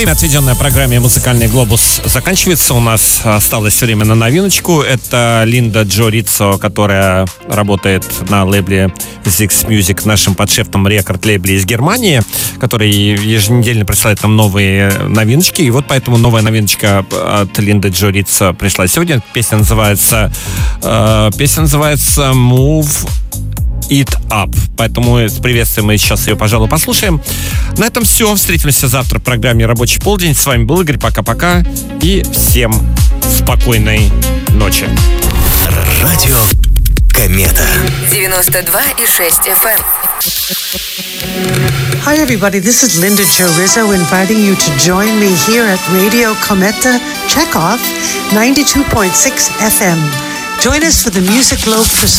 Время, отведенное программе «Музыкальный глобус», заканчивается. У нас осталось время на новиночку. Это Линда Джо Риццо, которая работает на лейбле Zix Music, нашем подшефном рекорд-лейбле из Германии, который еженедельно присылает нам новые новиночки. И вот поэтому новая новиночка от Линды Джо Риццо пришла сегодня. Песня называется «Move It Up». Поэтому с приветствием мы сейчас ее, пожалуй, послушаем. На этом все. Встретимся завтра в программе «Рабочий полдень». С вами был Игорь. Пока-пока. И всем спокойной ночи. Радио Комета. 92,6 FM. Hi everybody, this is Linda Jo Rizzo inviting you to join me here at Radio Cometa Chekhov 92.6 FM. Join us for the Music Globe for